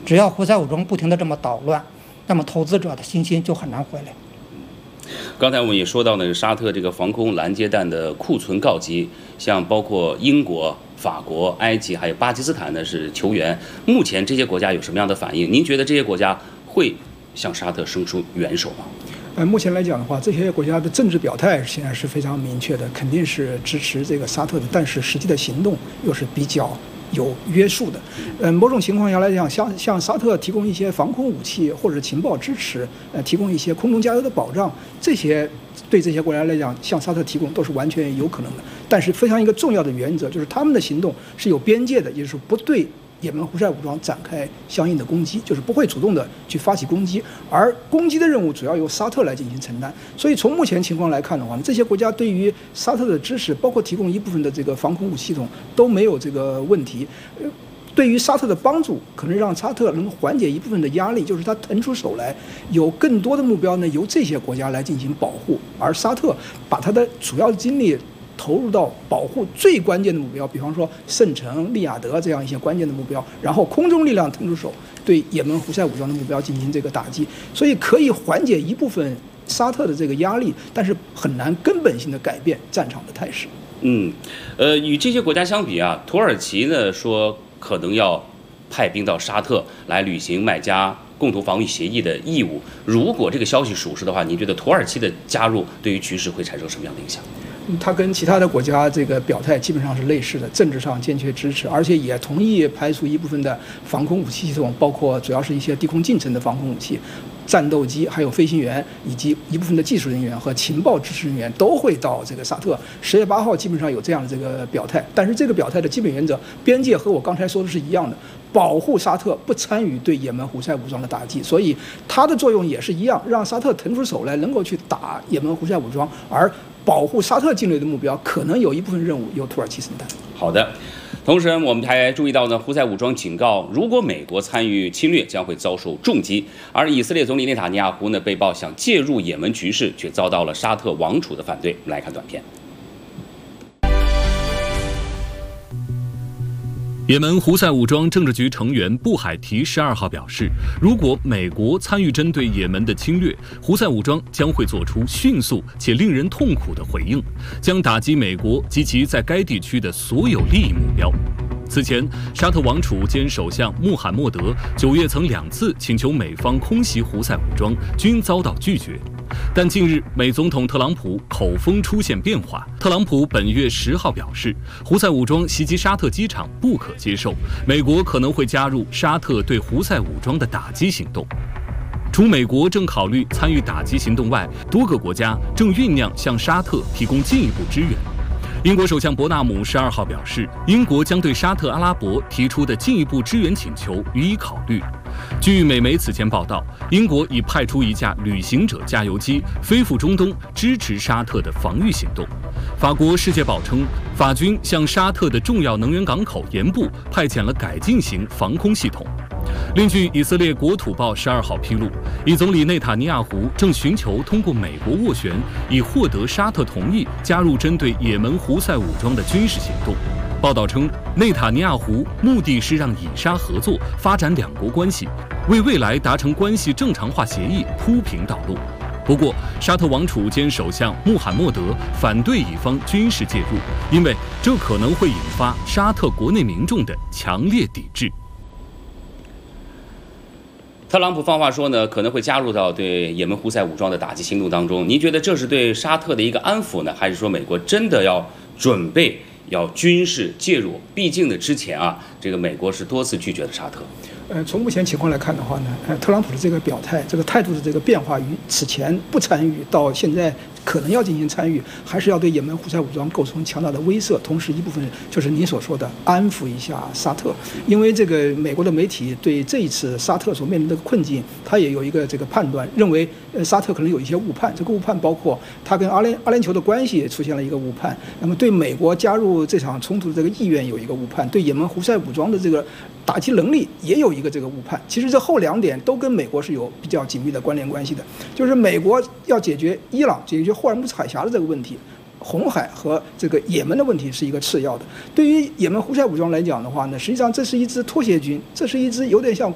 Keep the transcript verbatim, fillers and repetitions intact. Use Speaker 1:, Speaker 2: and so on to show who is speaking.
Speaker 1: 只要胡塞武装不停地这么捣乱，那么投资者的信心就很难回来。
Speaker 2: 刚才我们也说到呢，沙特这个防空拦截弹的库存告急，像包括英国、法国、埃及还有巴基斯坦呢是求援。目前这些国家有什么样的反应？您觉得这些国家会向沙特伸出援手吗？
Speaker 3: 呃，目前来讲的话，这些国家的政治表态现在是非常明确的，肯定是支持这个沙特的，但是实际的行动又是比较有约束的。呃，某种情况下来讲，向向沙特提供一些防空武器或者情报支持，呃，提供一些空中加油的保障，这些对这些国家来讲，向沙特提供都是完全有可能的。但是非常一个重要的原则就是他们的行动是有边界的，也就是不对也门胡塞武装展开相应的攻击，就是不会主动的去发起攻击，而攻击的任务主要由沙特来进行承担。所以从目前情况来看的话，这些国家对于沙特的支持，包括提供一部分的这个防空武系统都没有这个问题。对于沙特的帮助，可能让沙特能缓解一部分的压力，就是他腾出手来，有更多的目标呢由这些国家来进行保护，而沙特把他的主要精力投入到保护最关键的目标，比方说圣城、利雅得这样一些关键的目标，然后空中力量腾出手对也门胡塞武装的目标进行这个打击，所以可以缓解一部分沙特的这个压力，但是很难根本性的改变战场的态势。
Speaker 2: 嗯，呃，与这些国家相比啊，土耳其呢说可能要派兵到沙特来履行麦加共同防御协议的义务。如果这个消息属实的话，您觉得土耳其的加入对于局势会产生什么样的影响？
Speaker 3: 他跟其他的国家这个表态基本上是类似的，政治上坚决支持，而且也同意排除一部分的防空武器系统，包括主要是一些低空近程的防空武器、战斗机，还有飞行员以及一部分的技术人员和情报支持人员都会到这个沙特。十月八号基本上有这样的这个表态，但是这个表态的基本原则，边界和我刚才说的是一样的，保护沙特不参与对也门胡塞武装的打击，所以它的作用也是一样，让沙特腾出手来，能够去打也门胡塞武装，而保护沙特境内的目标，可能有一部分任务由土耳其承担。
Speaker 2: 好的，同时我们还注意到呢，胡塞武装警告，如果美国参与侵略，将会遭受重击。而以色列总理内塔尼亚胡呢，被曝想介入也门局势，却遭到了沙特王储的反对。我们来看短片。
Speaker 4: 也门胡塞武装政治局成员布海提十二号表示，如果美国参与针对也门的侵略，胡塞武装将会做出迅速且令人痛苦的回应，将打击美国及其在该地区的所有利益目标。此前，沙特王储兼首相穆罕默德九月曾两次请求美方空袭胡塞武装，均遭到拒绝。但近日，美总统特朗普口风出现变化。特朗普本月十号表示，胡塞武装袭击沙特机场不可接受，美国可能会加入沙特对胡塞武装的打击行动。除美国正考虑参与打击行动外，多个国家正酝酿向沙特提供进一步支援。英国首相伯纳姆十二号表示，英国将对沙特阿拉伯提出的进一步支援请求予以考虑。据美媒此前报道，英国已派出一架旅行者加油机飞赴中东，支持沙特的防御行动。法国《世界报》称，法军向沙特的重要能源港口盐部派遣了改进型防空系统。另据以色列国土报十二号披露，以总理内塔尼亚胡正寻求通过美国斡旋，以获得沙特同意加入针对也门胡塞武装的军事行动。报道称，内塔尼亚胡目的是让以沙合作发展两国关系，为未来达成关系正常化协议铺平道路。不过，沙特王储兼首相穆罕默德反对以方军事介入，因为这可能会引发沙特国内民众的强烈抵制。
Speaker 2: 特朗普放话说呢，可能会加入到对也门胡塞武装的打击行动当中。您觉得这是对沙特的一个安抚呢，还是说美国真的要准备要军事介入？毕竟呢，之前啊，这个美国是多次拒绝了沙特。
Speaker 3: 呃，从目前情况来看的话呢，呃，特朗普的这个表态、这个态度的这个变化，与此前不参与到现在可能要进行参与，还是要对也门胡塞武装构成强大的威慑。同时，一部分就是您所说的安抚一下沙特，因为这个美国的媒体对这一次沙特所面临的困境，他也有一个这个判断，认为呃沙特可能有一些误判。这个误判包括他跟阿联阿联酋的关系也出现了一个误判，那么对美国加入这场冲突的这个意愿有一个误判，对也门胡塞武装的这个打击能力也有一个这个误判。其实这后两点都跟美国是有比较紧密的关联关系的，就是美国要解决伊朗、解决霍尔木兹海峡的这个问题，红海和这个也门的问题是一个次要的。对于也门胡塞武装来讲的话呢，实际上这是一支拖鞋军，这是一支有点像